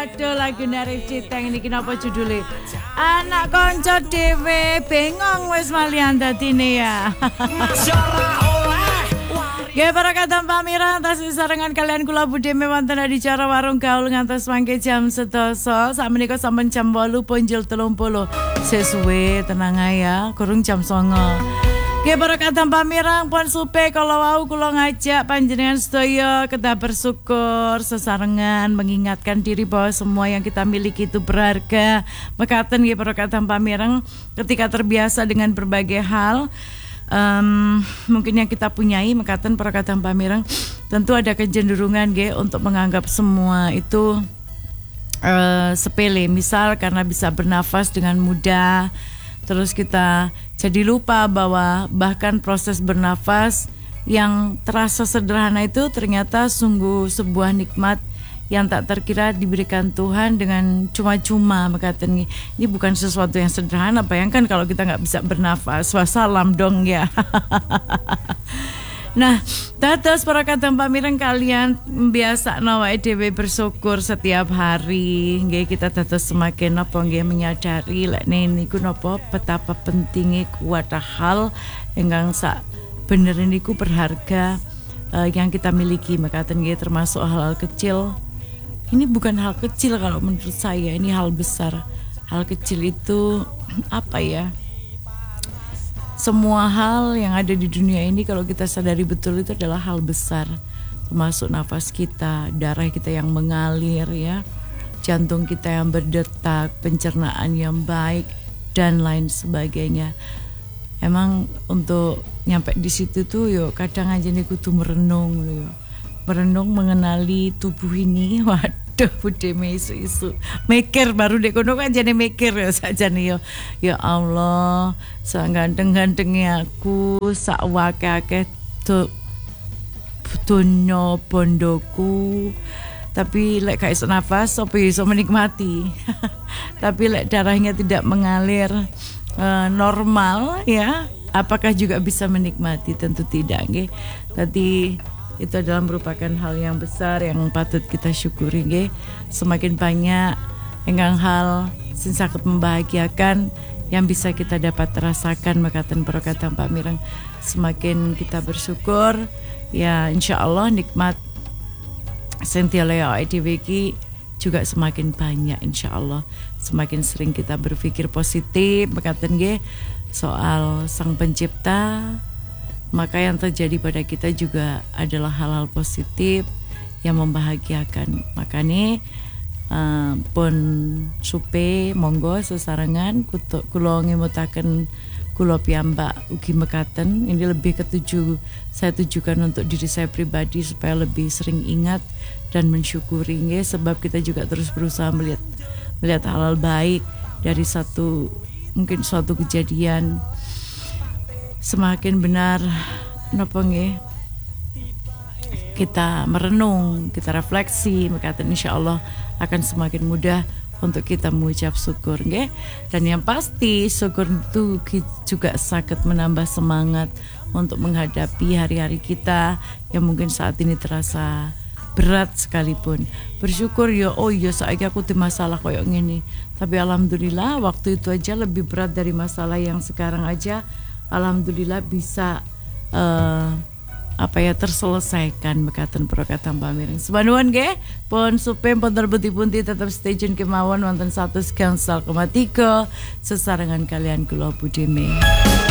Waduh, lagu Arif Citeng ini kenapa judulnya Anak Konco Dewe Bengong wis malian dadine ya. Nggih para kadang pamirah atas sarengan kalian kula budhe wonten adicara warung gaul ngantos mangke jam 11. Sakmenika sampun jam 8 punjul 30. Sesuwe tenang ya, kurang jam 09. Nggih para kadang pamirah pun supe kalau wau kula ngajak panjenengan sedaya kedah bersyukur sesarengan mengingatkan diri bahwa semua yang kita miliki itu berharga. Mekaten nggih para kadang pamirah ketika terbiasa dengan berbagai hal mungkin yang kita punyai mekaten para kadang pamireng tentu ada kecenderungan nggih untuk menganggap semua itu sepele, misal karena bisa bernafas dengan mudah terus kita jadi lupa bahwa bahkan proses bernafas yang terasa sederhana itu ternyata sungguh sebuah nikmat yang tak terkira diberikan Tuhan dengan cuma-cuma. Mekaten ini bukan sesuatu yang sederhana. Bayangkan kalau kita nggak bisa bernafas, wassalam dong ya. Nah, dados para kadang pamireng kalian biasa awake dhewe bersyukur setiap hari. Nggih kita dados semakin napa nggih menyadari lek niku napa betapa pentingnya kuat hal ingkang sak bener niku berharga yang kita miliki. Mekaten nggih termasuk hal-hal kecil. Ini bukan hal kecil kalau menurut saya, ini hal besar. Hal kecil itu apa ya? Semua hal yang ada di dunia ini kalau kita sadari betul itu adalah hal besar. Termasuk nafas kita, darah kita yang mengalir ya, jantung kita yang berdetak, pencernaan yang baik dan lain sebagainya. Emang untuk nyampe di situ tuh yo kadang aja nih kudu merenung yo. Merenung mengenali tubuh ini. Waduh budhe isu-isu mikir baru dek kono kan jane mikir ya sakjane ya Allah sak ganteng-gantengnya aku sak wake-ake donya bondoku tapi lek gak iso nafas apa iso menikmati. Tapi lek darahnya tidak mengalir normal ya apakah juga bisa menikmati? Tentu tidak nggih. Tadi itu adalah merupakan hal yang besar yang patut kita syukuri nggih. Semakin banyak enggang hal sing saged membahagiakan yang bisa kita dapat rasakan mekaten para kadang pamireng, semakin kita bersyukur ya insyaallah nikmat sing dialih awake dhewe iki juga semakin banyak insyaallah. Semakin sering kita berpikir positif mekaten nggih soal Sang Pencipta, maka yang terjadi pada kita juga adalah hal-hal positif yang membahagiakan. Makanya pun supe monggo sesarengan kula ngemutaken kula piyambak ugi mekaten. Ini lebih saya tujukan untuk diri saya pribadi supaya lebih sering ingat dan mensyukuri nggih, sebab kita juga terus berusaha melihat hal-hal baik dari mungkin suatu kejadian. Semakin benar napa nggih kita merenung, kita refleksi, maka insyaallah akan semakin mudah untuk kita mengucap syukur nggih. Dan yang pasti syukur itu juga sangat menambah semangat untuk menghadapi hari-hari kita yang mungkin saat ini terasa berat sekalipun. Bersyukur ya oh ya saiki aku di masalah koyo ngene, tapi alhamdulillah waktu itu aja lebih berat dari masalah yang sekarang aja. Alhamdulillah bisa terselesaikan mekaten para kadang pamireng. Sebanuan nggih pun supe pun terpundi-pundi tetap stay tune kemawon wonten 100,3 sesarengan kalian kula budhe.